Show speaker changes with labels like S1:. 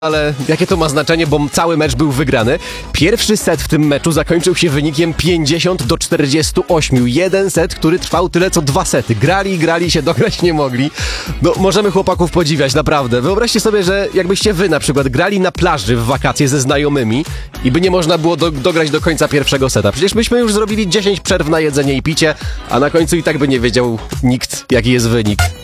S1: ale jakie to ma znaczenie, bo cały mecz był wygrany. Pierwszy set w tym meczu zakończył się wynikiem 50-48. Jeden set, który trwał tyle co 2 sety. Grali się, dograć nie mogli. No, możemy chłopaków podziwiać, naprawdę. Wyobraźcie sobie, że jakbyście wy na przykład grali na plaży w wakacje ze znajomymi i by nie można było dograć do końca pierwszego seta. Przecież byśmy już zrobili 10 przerw na jedzenie i picie, a na końcu i tak by nie wiedział nikt, jaki jest wynik.